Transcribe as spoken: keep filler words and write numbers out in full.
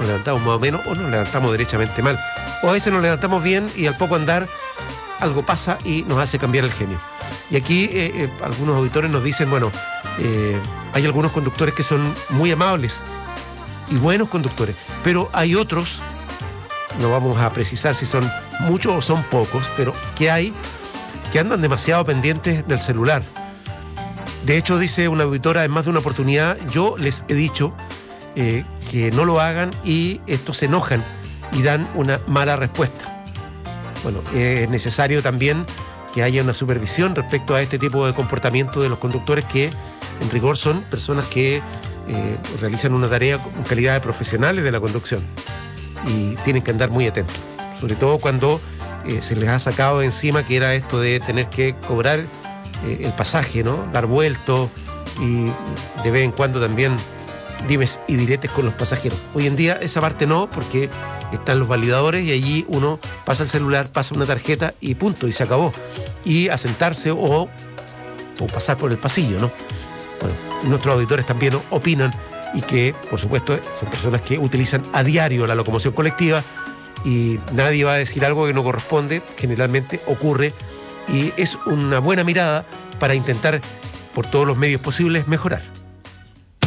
nos levantamos más o menos o nos levantamos derechamente mal. O a veces nos levantamos bien y al poco andar algo pasa y nos hace cambiar el genio. Y aquí eh, eh, algunos auditores nos dicen, bueno, eh, hay algunos conductores que son muy amables y buenos conductores, pero hay otros, no vamos a precisar si son muchos o son pocos, pero que hay que andan demasiado pendientes del celular. De hecho, dice una auditora en más de una oportunidad, yo les he dicho eh, que no lo hagan y estos se enojan y dan una mala respuesta. Bueno, es necesario también que haya una supervisión respecto a este tipo de comportamiento de los conductores que en rigor son personas que eh, realizan una tarea con calidad de profesionales de la conducción y tienen que andar muy atentos, sobre todo cuando eh, se les ha sacado de encima que era esto de tener que cobrar eh, el pasaje, ¿no? Dar vueltos y de vez en cuando también dimes y diretes con los pasajeros. Hoy en día esa parte no, porque están los validadores y allí uno pasa el celular, pasa una tarjeta y punto, y se acabó. Y a sentarse o, o pasar por el pasillo, ¿no? Bueno, nuestros auditores también opinan y que, por supuesto, son personas que utilizan a diario la locomoción colectiva y nadie va a decir algo que no corresponde, generalmente ocurre y es una buena mirada para intentar, por todos los medios posibles, mejorar.